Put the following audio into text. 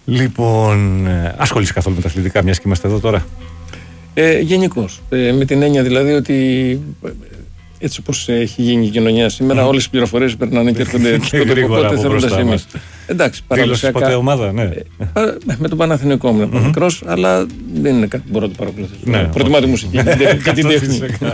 Λοιπόν, ασχολείσαι καθόλου με τα αθλητικά, μιας και είμαστε εδώ τώρα? Γενικώς. Με την έννοια δηλαδή ότι έτσι όπως έχει γίνει η κοινωνία σήμερα, όλες οι πληροφορίες περνάνε και έρχονται στο τοπικό θέλοντας εμείς. Εντάξει, παραδοσιακά. Ποτέ ομάδα, ναι. Με τον Παναθηναϊκό ήμουν μικρός, αλλά δεν είναι κάτι που μπορώ να το παρακολουθήσω. Προτιμάω τη μουσική και την τέχνη.